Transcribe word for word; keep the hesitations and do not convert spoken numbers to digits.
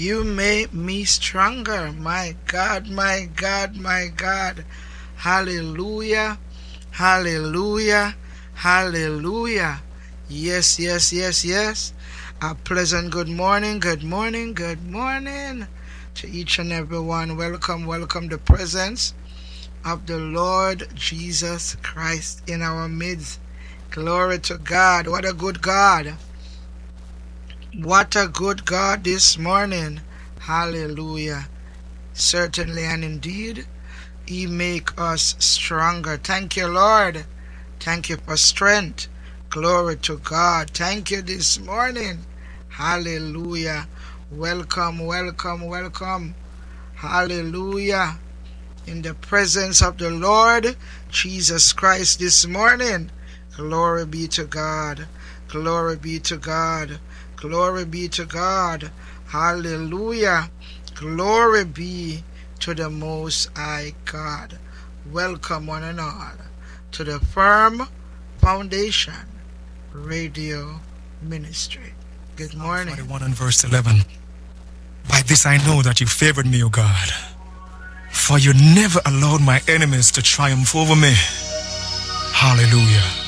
You made me stronger. My God, my God, my God. Hallelujah. Hallelujah. Hallelujah. Yes, yes, yes, yes. A pleasant good morning, good morning, good morning to each and every one. Welcome, welcome the presence of the Lord Jesus Christ in our midst. Glory to God. What a good God. What a good God this morning. Hallelujah. Certainly and indeed, He make us stronger. Thank you, Lord. Thank you for strength. Glory to God. Thank you this morning. Hallelujah. Welcome, welcome, welcome. Hallelujah. In the presence of the Lord Jesus Christ this morning. Glory be to God. Glory be to God. Glory be to God. Hallelujah. Glory be to the Most High God. Welcome one and all to the Firm Foundation Radio Ministry. Good morning. forty-one and verse eleven. By this I know that you favored me, O God, for you never allowed my enemies to triumph over me. Hallelujah.